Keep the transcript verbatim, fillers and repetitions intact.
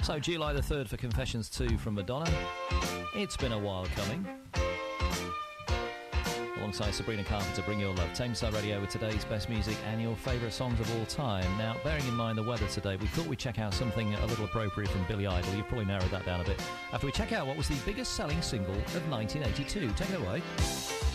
So July the third for Confessions two from Madonna. It's been a while coming. Alongside Sabrina Carpenter, Bring Your Love. Tameside Radio with today's best music and your favourite songs of all time. Now, bearing in mind the weather today, we thought we'd check out something a little appropriate from Billy Idol. You've probably narrowed that down a bit. After we check out what was the biggest selling single of nineteen eighty-two. Take it away.